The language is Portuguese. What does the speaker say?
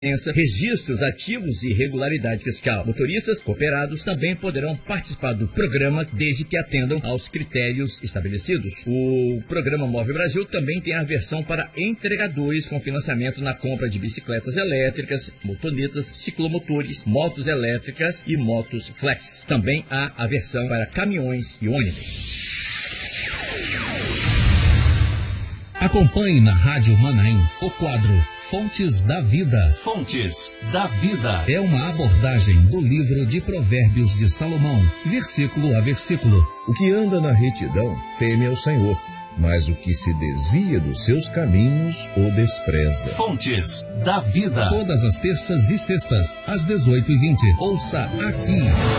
registros ativos e regularidade fiscal. Motoristas cooperados também poderão participar do programa desde que atendam aos critérios estabelecidos. O programa Move Brasil também tem a versão para entregadores com financiamento na compra de bicicletas elétricas, motonetas, ciclomotores, motos elétricas e motos flex. Também há a versão para caminhões e ônibus. Acompanhe na Rádio Manaim o quadro Fontes da Vida. Fontes da Vida. É uma abordagem do livro de Provérbios de Salomão, versículo a versículo. O que anda na retidão teme ao Senhor, mas o que se desvia dos seus caminhos o despreza. Fontes da Vida. Todas as terças e sextas, às 18h20. Ouça aqui.